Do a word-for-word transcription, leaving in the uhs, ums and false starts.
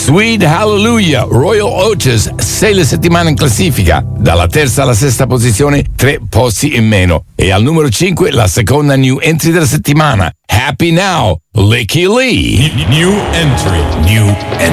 Sweet Hallelujah, Royal Otis, sei le settimane in classifica. Dalla terza alla sesta posizione, tre posti in meno. E al numero cinque, la seconda new entry della settimana, Happy Now, Licky Lee. New entry. New entry.